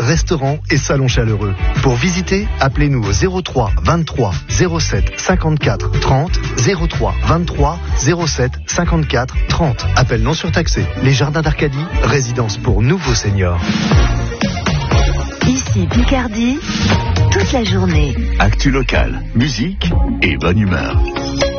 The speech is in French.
restaurants et salons chaleureux. Pour visiter, appelez-nous au 03 23 07 54 30 03 23 07 54 30. Appel non surtaxé. Les Jardins d'Arcadie, résidence pour nouveaux seniors. Ici Picardie, toute la journée. Actu locale, musique et bonne humeur.